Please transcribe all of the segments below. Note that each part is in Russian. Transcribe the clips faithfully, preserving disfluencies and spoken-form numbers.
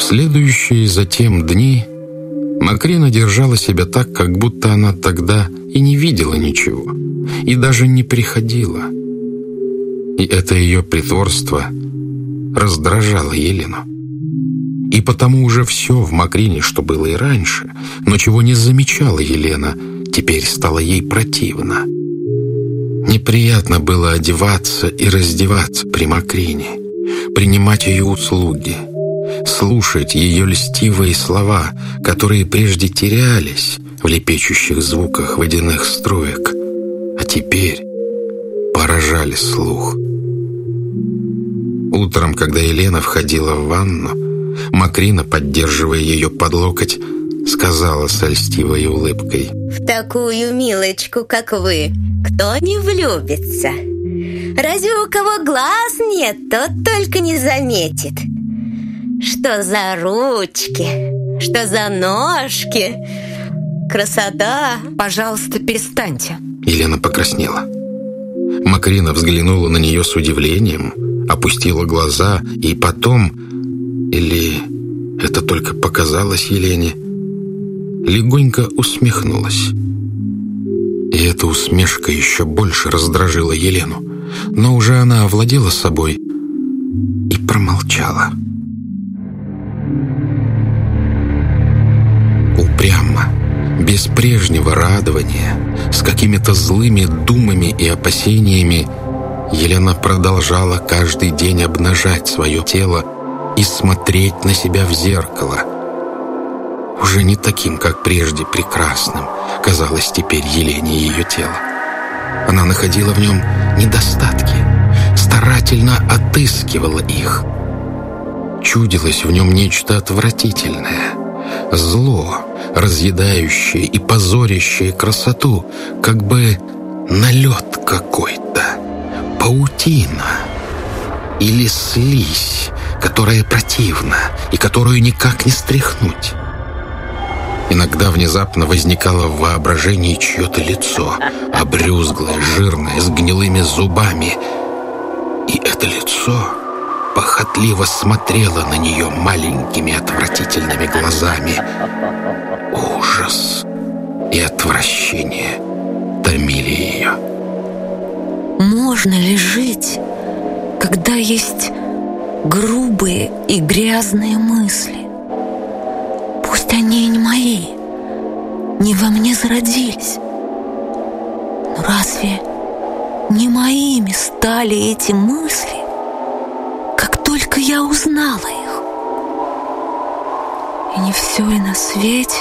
следующие затем дни Макрина держала себя так, как будто она тогда и не видела ничего, и даже не приходила. И это ее притворство раздражало Елену. И потому уже все в Макрине, что было и раньше, но чего не замечала Елена, теперь стало ей противно. Неприятно было одеваться и раздеваться при Макрине, принимать ее услуги, слушать ее льстивые слова, которые прежде терялись в лепечущих звуках водяных струек, а теперь поражали слух. Утром, когда Елена входила в ванну, Макрина, поддерживая ее под локоть, сказала с льстивой улыбкой: «В такую милочку, как вы, кто не влюбится? Разве у кого глаз нет, тот только не заметит. Что за ручки, что за ножки, красота!» «Пожалуйста, перестаньте». Елена покраснела. Макрина взглянула на нее с удивлением, опустила глаза и потом, или это только показалось Елене, легонько усмехнулась. И эта усмешка еще больше раздражила Елену, но уже она овладела собой и промолчала. Упрямо, без прежнего радования, с какими-то злыми думами и опасениями, Елена продолжала каждый день обнажать свое тело и смотреть на себя в зеркало. Уже не таким, как прежде, прекрасным казалось теперь Елене ее тело. Она находила в нем недостатки, старательно отыскивала их. Чудилось в нем нечто отвратительное, зло, разъедающее и позорящее красоту, как бы налет какой-то, паутина или слизь, которая противна и которую никак не стряхнуть. Иногда внезапно возникало в воображении чье-то лицо, обрюзглое, жирное, с гнилыми зубами. И это лицо похотливо смотрело на нее маленькими отвратительными глазами. Ужас и отвращение томили ее. Можно ли жить, когда есть грубые и грязные мысли? Пусть они и не мои, не во мне зародились. Но разве не моими стали эти мысли, как только я узнала их? И не все ли на свете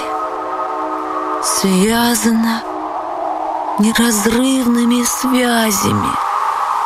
связано неразрывными связями?